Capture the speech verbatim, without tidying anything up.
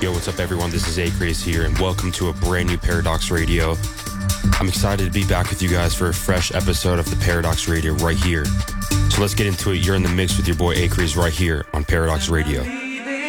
Yo, what's up everyone? This is Acraze here and welcome to a brand new Paradox Radio. I'm excited to be back with you guys for a fresh episode of the Paradox Radio right here. So let's get into it. You're in the mix with your boy Acraze right here on Paradox Radio.